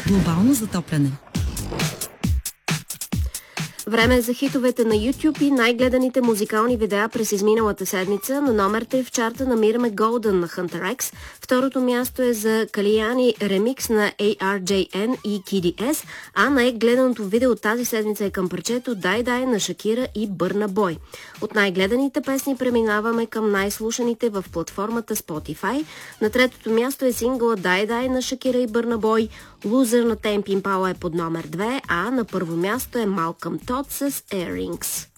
Глобално затопляне. Време е за хитовете на YouTube и най-гледаните музикални видеа през изминалата седмица. На номер 3 в чарта намираме Golden на Hunter X. Второто място е за Калияни ремикс на ARJN и KDS, а най-гледаното видео тази седмица е към парчето Die Die на Шакира и Burna Boy. От най-гледаните песни преминаваме към най-слушаните в платформата Spotify. На третото място е сингъла Die Die на Шакира и Burna Boy. Loser на Tame Impala е под номер 2, а на първо място е Malcolm Todd с Earrings.